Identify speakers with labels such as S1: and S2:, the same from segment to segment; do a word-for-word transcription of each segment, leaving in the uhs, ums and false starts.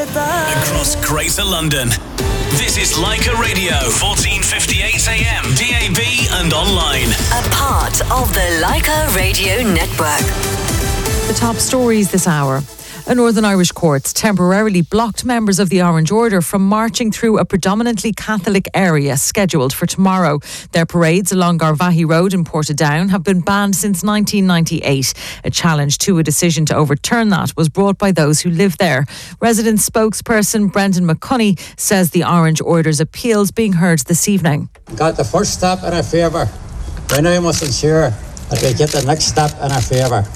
S1: Across Greater London. This is Leica Radio, fourteen fifty-eight A M, D A B and online.
S2: A part of the Leica Radio Network.
S3: The top stories this hour. A Northern Irish court temporarily blocked members of the Orange Order from marching through a predominantly Catholic area scheduled for tomorrow. Their parades along Garvaghey Road in Portadown have been banned since nineteen ninety-eight. A challenge to a decision to overturn that was brought by those who live there. Resident spokesperson Brendan McCunney says the Orange Order's appeal is being heard this evening.
S4: Got the first step in our favour. We now must ensure that we get the next step in our favour.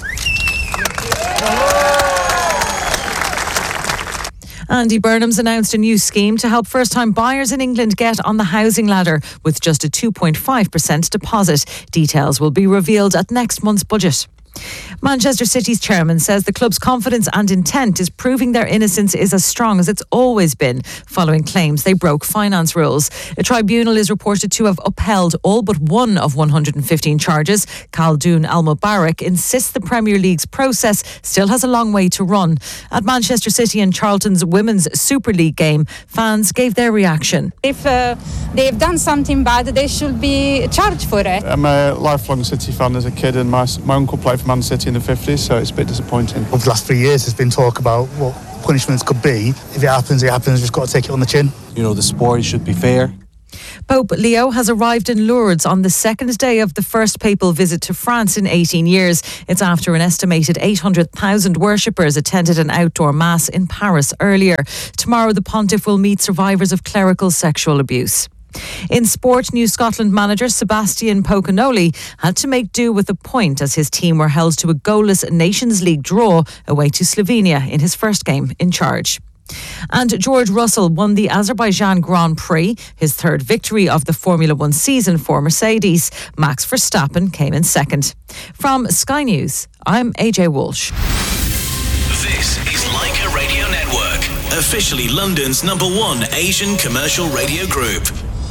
S3: Andy Burnham's announced a new scheme to help first-time buyers in England get on the housing ladder with just a two point five percent deposit. Details will be revealed at next month's budget. Manchester City's chairman says the club's confidence and intent is proving their innocence is as strong as it's always been, following claims they broke finance rules. A tribunal is reported to have upheld all but one of one hundred fifteen charges. Khaldoon Al Mubarak insists the Premier League's process still has a long way to run. At Manchester City and Charlton's Women's Super League game, fans gave their reaction.
S5: If uh, they've done something bad, they should be charged for it.
S6: I'm a lifelong City fan as a kid, and my, my uncle played for Man City in the fifties, so it's a bit disappointing.
S7: Over the last three years there's been talk about what punishments could be. If it happens, it happens. We've just got to take it on the chin.
S8: You know, the sport should be fair.
S3: Pope Leo has arrived in Lourdes on the second day of the first papal visit to France in eighteen years. It's after an estimated eight hundred thousand worshippers attended an outdoor mass in Paris earlier. Tomorrow the pontiff will meet survivors of clerical sexual abuse. In sport, New Scotland manager Sebastian Pocanoli had to make do with a point as his team were held to a goalless Nations League draw away to Slovenia in his first game in charge. And George Russell won the Azerbaijan Grand Prix, his third victory of the Formula One season for Mercedes. Max Verstappen came in second. From Sky News, I'm A J Walsh.
S1: This is Leica Radio Network, officially London's number one Asian commercial radio group.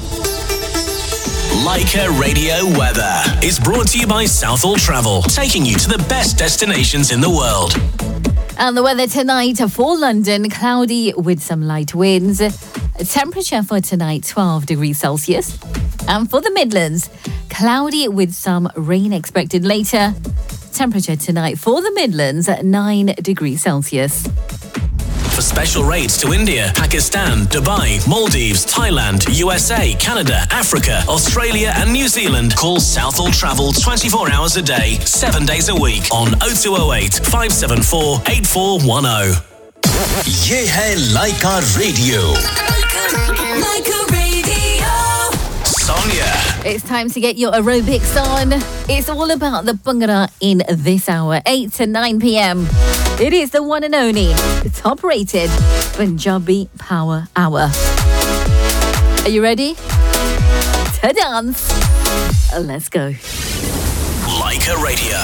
S1: Leica Radio Weather is brought to you by Southall Travel, taking you to the best destinations in the world.
S9: And the weather tonight for London, cloudy with some light winds. Temperature for tonight, twelve degrees Celsius. And for the Midlands, cloudy with some rain expected later. Temperature tonight for the Midlands at nine degrees Celsius.
S1: For special rates to India, Pakistan, Dubai, Maldives, Thailand, U S A, Canada, Africa, Australia and New Zealand, call Southall Travel twenty-four hours a day, seven days a week on oh two oh eight, five seven four, eight four one oh.
S10: ये है Leica Radio.
S2: Leica Radio.
S1: Sonia.
S9: It's time to get your aerobics on. It's all about the Bhangra in this hour, eight to nine p.m. It is the one and only, top rated Punjabi Power Hour. Are you ready to dance? Let's go.
S1: Leica Radio.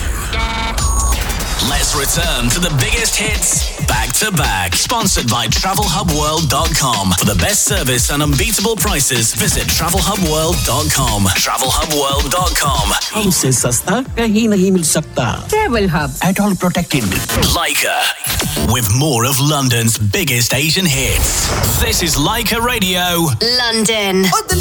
S1: Let's return to the biggest hits back to back. Sponsored by travel hub world dot com. For the best service and unbeatable prices, visit travel hub world dot com. travel hub world dot com.
S11: हमसे सस्ता कहीं नहीं मिल सकता.
S5: Travel Hub.
S11: At all protected.
S1: Leica. With more of London's biggest Asian hits. This is Leica Radio.
S2: London.